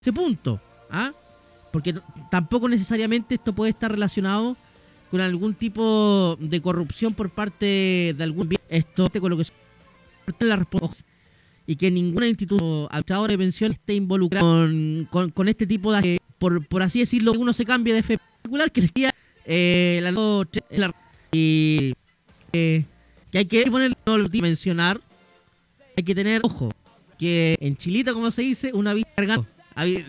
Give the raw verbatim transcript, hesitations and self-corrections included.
ese punto, ¿ah? Porque t- tampoco necesariamente esto puede estar relacionado con algún tipo de corrupción por parte de algún bien. Esto con lo que se la responsabilidad y que ninguna institución administradora de pensiones esté involucrada con, con, con este tipo de, por, por así decirlo, que uno se cambie de fe particular, que sería eh, la, la y eh, que hay que poner no lo mencionar, hay que tener ojo que en Chilita, como se dice, una vida cargando.